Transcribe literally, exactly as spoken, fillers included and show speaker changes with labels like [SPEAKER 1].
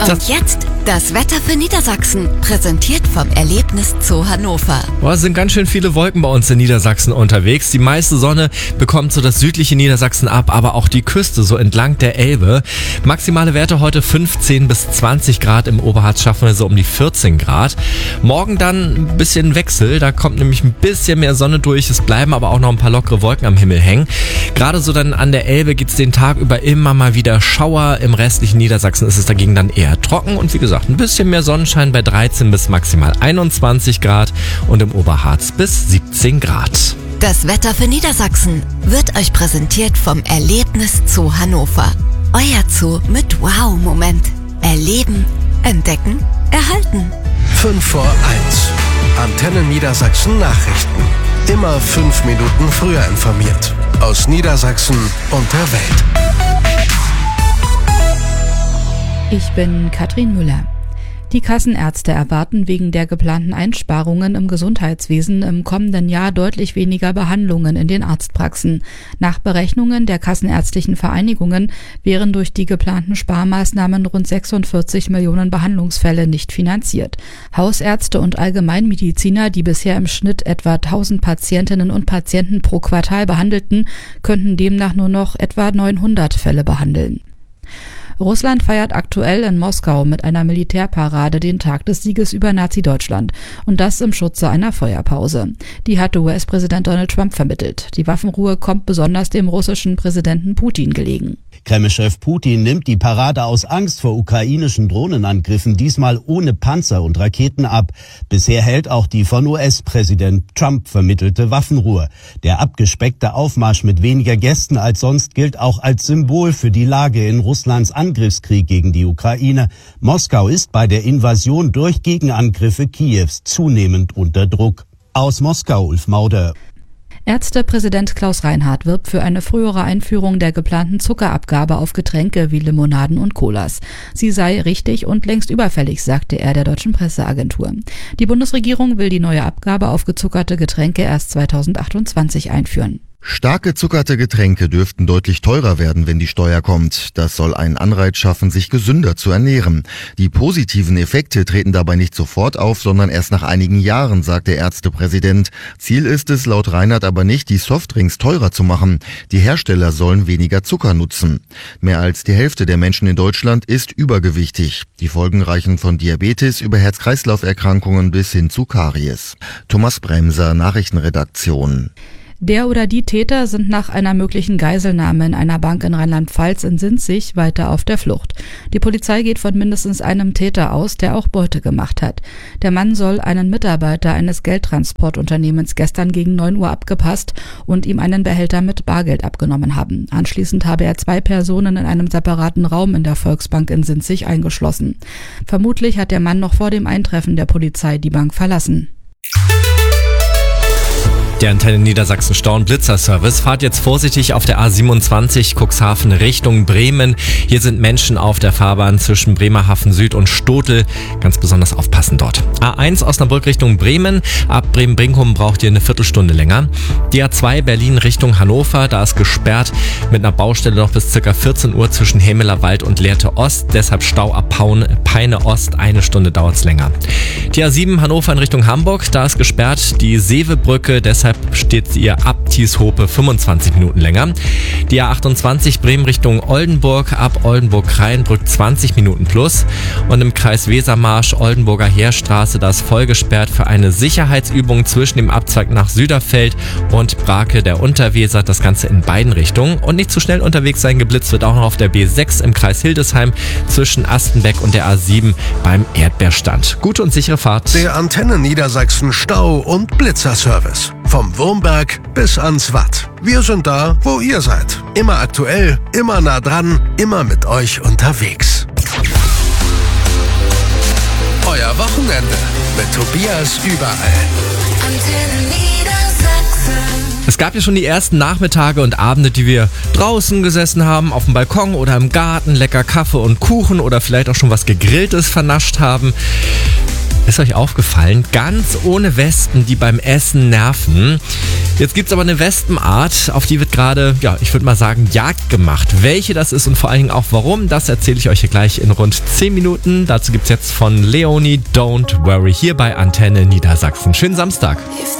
[SPEAKER 1] Und jetzt das Wetter für Niedersachsen, präsentiert vom Erlebnis Zoo Hannover.
[SPEAKER 2] Boah, es sind ganz schön viele Wolken bei uns in Niedersachsen unterwegs. Die meiste Sonne bekommt so das südliche Niedersachsen ab, aber auch die Küste so entlang der Elbe. Maximale Werte heute fünfzehn bis zwanzig Grad, im Oberharz schaffen wir so um die vierzehn Grad. Morgen dann ein bisschen Wechsel, da kommt nämlich ein bisschen mehr Sonne durch. Es bleiben aber auch noch ein paar lockere Wolken am Himmel hängen. Gerade so dann an der Elbe geht es den Tag über immer mal wieder Schauer. Im restlichen Niedersachsen ist es dagegen dann eher trocken und wie gesagt, ein bisschen mehr Sonnenschein bei dreizehn bis maximal einundzwanzig Grad und im Oberharz bis siebzehn Grad.
[SPEAKER 1] Das Wetter für Niedersachsen wird euch präsentiert vom Erlebnis Zoo Hannover. Euer Zoo mit Wow-Moment. Erleben, entdecken, erhalten.
[SPEAKER 3] fünf vor eins. Antenne Niedersachsen Nachrichten. Immer fünf Minuten früher informiert. Aus Niedersachsen und der Welt.
[SPEAKER 4] Ich bin Katrin Müller. Die Kassenärzte erwarten wegen der geplanten Einsparungen im Gesundheitswesen im kommenden Jahr deutlich weniger Behandlungen in den Arztpraxen. Nach Berechnungen der kassenärztlichen Vereinigungen wären durch die geplanten Sparmaßnahmen rund sechsundvierzig Millionen Behandlungsfälle nicht finanziert. Hausärzte und Allgemeinmediziner, die bisher im Schnitt etwa tausend Patientinnen und Patienten pro Quartal behandelten, könnten demnach nur noch etwa neunhundert Fälle behandeln. Russland feiert aktuell in Moskau mit einer Militärparade den Tag des Sieges über Nazi-Deutschland und das im Schutze einer Feuerpause. Die hatte U S-Präsident Donald Trump vermittelt. Die Waffenruhe kommt besonders dem russischen Präsidenten Putin gelegen.
[SPEAKER 5] Kreml-Chef Putin nimmt die Parade aus Angst vor ukrainischen Drohnenangriffen diesmal ohne Panzer und Raketen ab. Bisher hält auch die von U S-Präsident Trump vermittelte Waffenruhe. Der abgespeckte Aufmarsch mit weniger Gästen als sonst gilt auch als Symbol für die Lage in Russlands Angriffskrieg gegen die Ukraine. Moskau ist bei der Invasion durch Gegenangriffe Kiews zunehmend unter Druck. Aus Moskau, Ulf Mauder.
[SPEAKER 4] Ärztepräsident Klaus Reinhardt wirbt für eine frühere Einführung der geplanten Zuckerabgabe auf Getränke wie Limonaden und Colas. Sie sei richtig und längst überfällig, sagte er der deutschen Presseagentur. Die Bundesregierung will die neue Abgabe auf gezuckerte Getränke erst zweitausendachtundzwanzig einführen.
[SPEAKER 6] Stark gezuckerte Getränke dürften deutlich teurer werden, wenn die Steuer kommt. Das soll einen Anreiz schaffen, sich gesünder zu ernähren. Die positiven Effekte treten dabei nicht sofort auf, sondern erst nach einigen Jahren, sagt der Ärztepräsident. Ziel ist es laut Reinhardt aber nicht, die Softdrinks teurer zu machen. Die Hersteller sollen weniger Zucker nutzen. Mehr als die Hälfte der Menschen in Deutschland ist übergewichtig. Die Folgen reichen von Diabetes über Herz-Kreislauf-Erkrankungen bis hin zu Karies. Thomas Bremser, Nachrichtenredaktion.
[SPEAKER 4] Der oder die Täter sind nach einer möglichen Geiselnahme in einer Bank in Rheinland-Pfalz in Sinzig weiter auf der Flucht. Die Polizei geht von mindestens einem Täter aus, der auch Beute gemacht hat. Der Mann soll einen Mitarbeiter eines Geldtransportunternehmens gestern gegen neun Uhr abgepasst und ihm einen Behälter mit Bargeld abgenommen haben. Anschließend habe er zwei Personen in einem separaten Raum in der Volksbank in Sinzig eingeschlossen. Vermutlich hat der Mann noch vor dem Eintreffen der Polizei die Bank verlassen.
[SPEAKER 2] Der Antenne Niedersachsen Stau- und Blitzerservice. Fahrt jetzt vorsichtig auf der A siebenundzwanzig Cuxhaven Richtung Bremen. Hier sind Menschen auf der Fahrbahn zwischen Bremerhaven Süd und Stotel. Ganz besonders aufpassen dort. A eins Osnabrück Richtung Bremen. Ab Bremen-Brinkum braucht ihr eine Viertelstunde länger. Die A zwei Berlin Richtung Hannover. Da ist gesperrt mit einer Baustelle noch bis ca. vierzehn Uhr zwischen Hemeler Wald und Lehrte Ost. Deshalb Stau ab Paun, Peine Ost. Eine Stunde dauert's länger. Die A sieben Hannover in Richtung Hamburg. Da ist gesperrt die Seevebrücke. Deshalb steht ihr ab Tieshope fünfundzwanzig Minuten länger. Die A achtundzwanzig Bremen Richtung Oldenburg, ab Oldenburg-Kraienbrück zwanzig Minuten plus. Und im Kreis Wesermarsch, Oldenburger Heerstraße, da ist voll gesperrt für eine Sicherheitsübung zwischen dem Abzweig nach Süderfeld und Brake der Unterweser. Das Ganze in beiden Richtungen. Und nicht zu schnell unterwegs sein, geblitzt wird auch noch auf der B sechs im Kreis Hildesheim zwischen Astenbeck und der A sieben beim Erdbeerstand. Gute und sichere Fahrt.
[SPEAKER 3] Der Antenne Niedersachsen Stau- und Blitzerservice. Vom Wurmberg bis ans Watt. Wir sind da, wo ihr seid. Immer aktuell, immer nah dran, immer mit euch unterwegs. Euer Wochenende mit Tobias überall.
[SPEAKER 1] Antenne Niedersachsen.
[SPEAKER 2] Es gab ja schon die ersten Nachmittage und Abende, die wir draußen gesessen haben, auf dem Balkon oder im Garten, lecker Kaffee und Kuchen oder vielleicht auch schon was Gegrilltes vernascht haben. Ist euch aufgefallen? Ganz ohne Wespen, die beim Essen nerven. Jetzt gibt's aber eine Wespenart, auf die wird gerade, ja, ich würde mal sagen, Jagd gemacht. Welche das ist und vor allen Dingen auch warum, das erzähle ich euch hier gleich in rund zehn Minuten. Dazu gibt's jetzt von Leonie Don't Worry hier bei Antenne Niedersachsen. Schönen Samstag.